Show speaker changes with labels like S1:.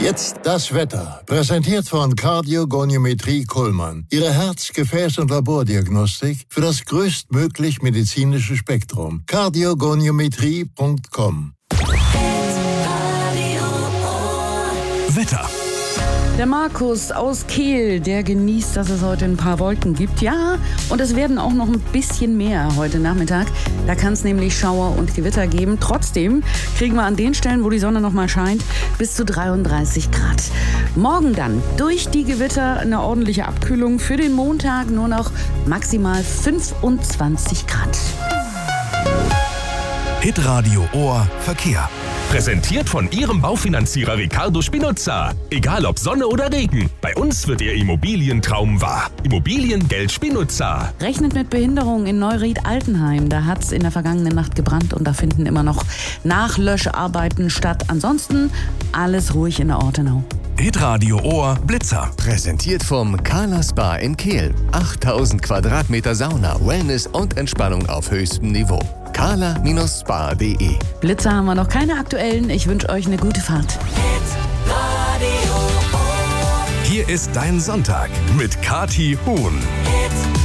S1: Jetzt das Wetter. Präsentiert von Kardiogoniometrie Kuhlmann. Ihre Herz-, Gefäß- und Labordiagnostik für das größtmöglich medizinische Spektrum. Kardiogoniometrie.com.
S2: Wetter.
S3: Der Markus aus Kehl, der genießt, dass es heute ein paar Wolken gibt. Ja, und es werden auch noch ein bisschen mehr heute Nachmittag. Da kann es nämlich Schauer und Gewitter geben. Trotzdem kriegen wir an den Stellen, wo die Sonne noch mal scheint, bis zu 33 Grad. Morgen dann durch die Gewitter eine ordentliche Abkühlung. Für den Montag nur noch maximal 25 Grad.
S2: Hitradio Ohr Verkehr.
S4: Präsentiert von Ihrem Baufinanzierer Riccardo Spinuzza. Egal ob Sonne oder Regen, bei uns wird Ihr Immobilientraum wahr. Immobiliengeld Spinuzza.
S3: Rechnet mit Behinderung in Neuried-Altenheim. Da hat es in der vergangenen Nacht gebrannt und da finden immer noch Nachlöscharbeiten statt. Ansonsten alles ruhig in der Ortenau.
S2: Hitradio Ohr Blitzer.
S5: Präsentiert vom Carla Spa in Kehl. 8000 Quadratmeter Sauna, Wellness und Entspannung auf höchstem Niveau. carla-spa.de.
S3: Blitzer haben wir noch keine aktuellen. Ich wünsche euch eine gute Fahrt.
S2: Hier ist dein Sonntag mit Kathi Huhn.